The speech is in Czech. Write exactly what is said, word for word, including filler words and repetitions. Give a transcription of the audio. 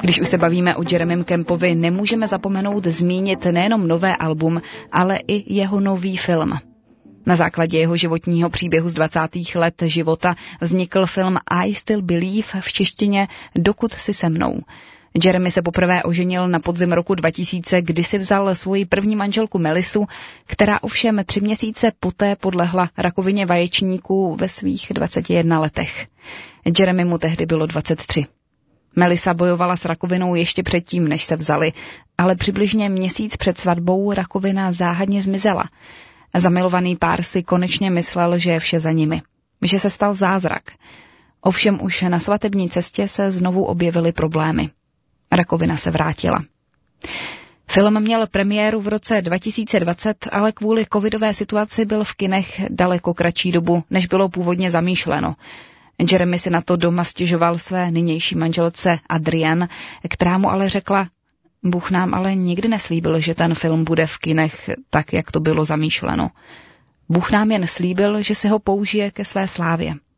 Když už se bavíme o Jeremym Campovi, nemůžeme zapomenout zmínit nejenom nové album, ale i jeho nový film. Na základě jeho životního příběhu z dvacátých let života vznikl film I Still Believe, v češtině Dokud si se mnou. Jeremy se poprvé oženil na podzim roku dva tisíce, kdy si vzal svoji první manželku Melisu, která ovšem tři měsíce poté podlehla rakovině vaječníků ve svých dvaceti jedné letech. Jeremy mu tehdy bylo dvacet tři. Melisa bojovala s rakovinou ještě předtím, než se vzali, ale přibližně měsíc před svatbou rakovina záhadně zmizela. Zamilovaný pár si konečně myslel, že je vše za nimi, že se stal zázrak. Ovšem už na svatební cestě se znovu objevily problémy. Rakovina se vrátila. Film měl premiéru v roce dva tisíce dvacet, ale kvůli covidové situaci byl v kinech daleko kratší dobu, než bylo původně zamýšleno. Jeremy si na to doma stěžoval své nynější manželce Adrienne, která mu ale řekla: Bůh nám ale nikdy neslíbil, že ten film bude v kinech tak, jak to bylo zamýšleno. Bůh nám jen slíbil, že se ho použije ke své slávě.